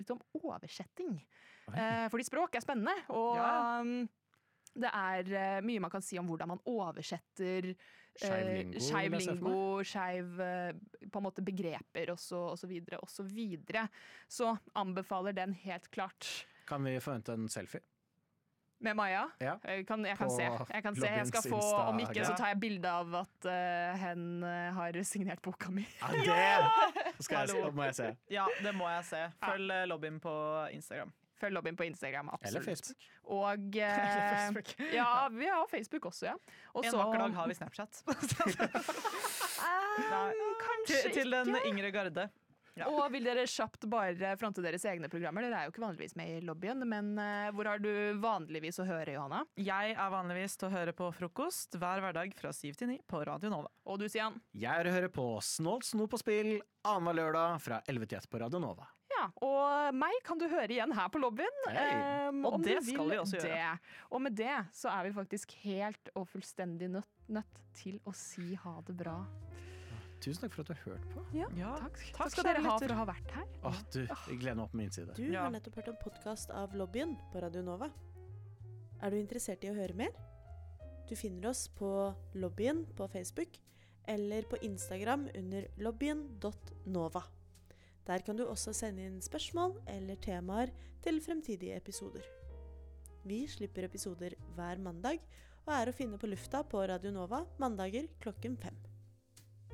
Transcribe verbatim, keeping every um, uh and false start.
litt om oversetting. Eh, fordi språk er spennende, og Ja. um, det er uh, mye man kan si om hvordan man oversetter Skeiv lingo, uh, skeiv vil jeg se for lingo, skeiv uh, på en måte begreper og så, og så videre, og så videre. Så anbefaler den helt klart. Kan vi forvente en selfie? Med Maja? Ja. Jeg kan, jeg kan På se. Jeg kan se. Jeg skal Lobbins få, Insta- om ikke så Ja. tar jeg bilde av at uh, hen uh, har signert boka mi. Ja, det skal jeg, Hallo. må jeg se. Ja, det må jeg se. Følg eh, lobbyen på Instagram. Følg lobbyen på Instagram, absolutt. Eller Facebook. Og eh, Eller Facebook. ja, vi har Facebook også, ja. Og En så- vakker dag har vi Snapchat. Nei, kanskje til, til den ikke. yngre garde. Ja. Og vil dere kjapt bare fronte deres egne programmer? Dere er jo ikke vanligvis med i lobbyen, men uh, hvor har du vanligvis å høre, Johanna? Jeg er vanligvis til å høre på frokost hver hverdag fra syv til ni på Radio Nova. Og du, Sian? Jeg er å høre på Snålt snop og spill annenhver lørdag fra elleve til ett på Radio Nova. Ja, og meg kan du høre igjen her på lobbyen. Hei. Um, Og om det du vil skal vi også gjøre. det. Og med det så er vi faktisk helt og fullstendig nødt, nødt til å si ha det bra. Tusen takk for at du har hørt på. Ja, Ja, takk. takk, Takk skal dere kjære ha lytter. for å ha vært her. Åh, du, jeg gleder meg opp på min side. Du Ja. har nettopp hørt en podcast av Lobbyen på Radio Nova. Er du interessert i å høre mer? Du finner oss på Lobbyen på Facebook eller på Instagram under lobbyen punktum nova. Der kan du også sende inn spørsmål eller temaer til fremtidige episoder. Vi slipper episoder hver mandag og er å finne på lufta på Radio Nova mandager klokken fem.